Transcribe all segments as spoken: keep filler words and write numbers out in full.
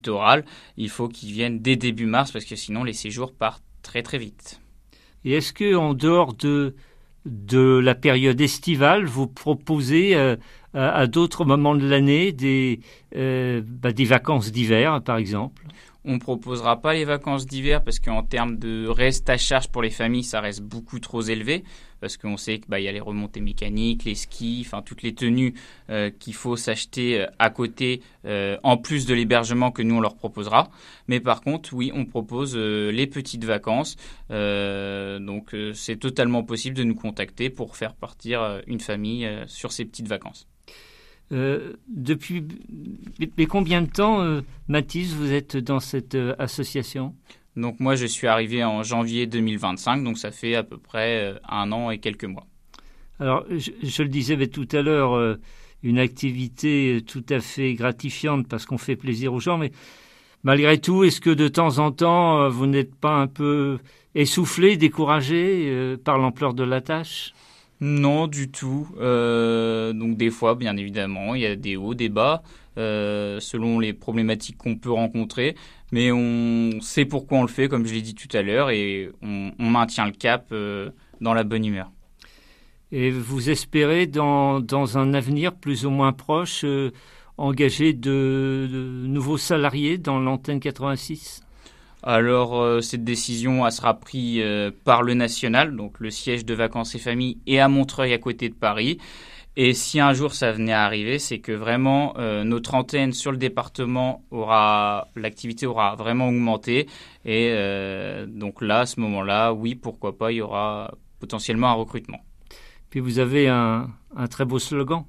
littoral, il faut qu'ils viennent dès début mars parce que sinon les séjours partent très très vite. Et est-ce qu'en dehors de, de la période estivale, vous proposez euh, à, à d'autres moments de l'année des, euh, bah, des vacances d'hiver, par exemple ? On ne proposera pas les vacances d'hiver parce qu'en termes de reste à charge pour les familles, ça reste beaucoup trop élevé parce qu'on sait qu'il bah, y a les remontées mécaniques, les skis, enfin toutes les tenues euh, qu'il faut s'acheter à côté euh, en plus de l'hébergement que nous on leur proposera. Mais par contre, oui, on propose euh, les petites vacances. Euh, donc euh, c'est totalement possible de nous contacter pour faire partir euh, une famille euh, sur ces petites vacances. Euh, depuis mais combien de temps, euh, Mathis, vous êtes dans cette euh, association ? Donc moi, je suis arrivé en janvier deux mille vingt-cinq, donc ça fait à peu près euh, un an et quelques mois. Alors, je, je le disais tout à l'heure, euh, une activité tout à fait gratifiante parce qu'on fait plaisir aux gens, mais malgré tout, est-ce que de temps en temps, euh, vous n'êtes pas un peu essoufflé, découragé euh, par l'ampleur de la tâche ? Non, du tout. Euh, donc des fois, bien évidemment, il y a des hauts, des bas, euh, selon les problématiques qu'on peut rencontrer. Mais on sait pourquoi on le fait, comme je l'ai dit tout à l'heure, et on, on maintient le cap euh, dans la bonne humeur. Et vous espérez, dans, dans un avenir plus ou moins proche, euh, engager de, de nouveaux salariés dans l'antenne quatre-vingt-six ? Alors, euh, cette décision elle sera prise euh, par le national, donc le siège de Vacances et Familles est à Montreuil, à côté de Paris. Et si un jour ça venait à arriver, c'est que vraiment euh, notre antenne sur le département aura, l'activité aura vraiment augmenté. Et euh, donc là, à ce moment-là, oui, pourquoi pas, il y aura potentiellement un recrutement. Puis vous avez un, un très beau slogan.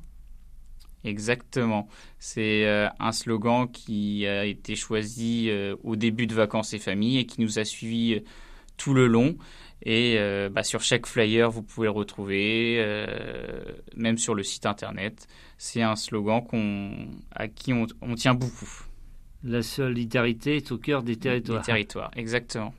Exactement. C'est euh, un slogan qui a été choisi euh, au début de Vacances et Familles et qui nous a suivis euh, tout le long. Et euh, bah, sur chaque flyer, vous pouvez le retrouver, euh, même sur le site internet. C'est un slogan qu'on, à qui on, on tient beaucoup. La solidarité est au cœur des territoires. Des territoires, exactement.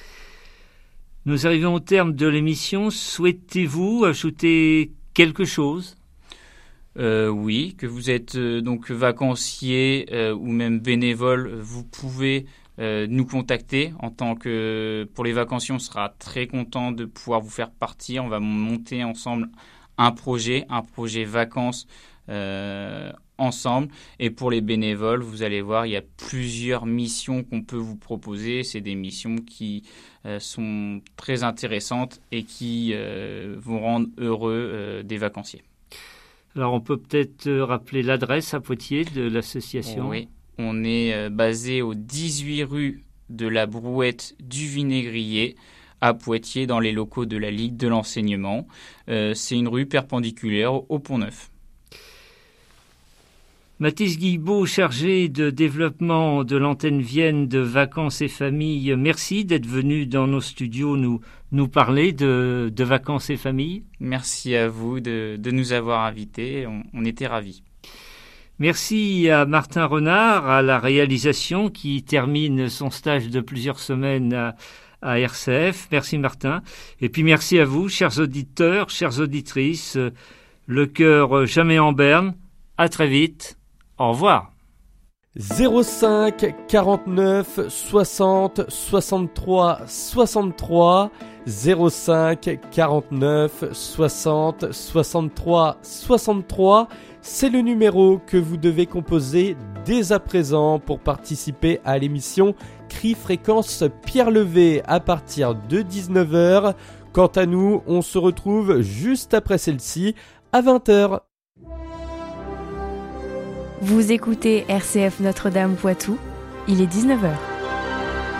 Nous arrivons au terme de l'émission. Souhaitez-vous ajouter quelque chose ? Euh, oui, que vous êtes euh, donc vacancier euh, ou même bénévole, vous pouvez euh, nous contacter en tant que pour les vacanciers. On sera très content de pouvoir vous faire partir. On va monter ensemble un projet, un projet vacances euh, ensemble. Et pour les bénévoles, vous allez voir, il y a plusieurs missions qu'on peut vous proposer. C'est des missions qui euh, sont très intéressantes et qui euh, vont rendre heureux euh, des vacanciers. Alors, on peut peut-être rappeler l'adresse à Poitiers de l'association. Oui, on est basé au dix-huit rue de la Brouette du Vinaigrier à Poitiers, dans les locaux de la Ligue de l'enseignement. Euh, c'est une rue perpendiculaire au Pont-Neuf. Mathis Guilbeault, chargé de développement de l'antenne Vienne de Vacances et Familles, merci d'être venu dans nos studios nous, nous parler de, de Vacances et Familles. Merci à vous de, de nous avoir invités, on, on était ravis. Merci à Martin Renard, à la réalisation, qui termine son stage de plusieurs semaines à, à R C F. Merci Martin. Et puis merci à vous, chers auditeurs, chères auditrices. Le cœur jamais en berne. À très vite. Au revoir. zéro cinq quarante-neuf soixante soixante-trois soixante-trois zéro cinq quarante-neuf soixante soixante-trois soixante-trois, c'est le numéro que vous devez composer dès à présent pour participer à l'émission Cri Fréquence Pierre Levé à partir de dix-neuf heures. Quant à nous, on se retrouve juste après celle-ci à vingt heures. Vous écoutez R C F Notre-Dame Poitou, il est dix-neuf heures.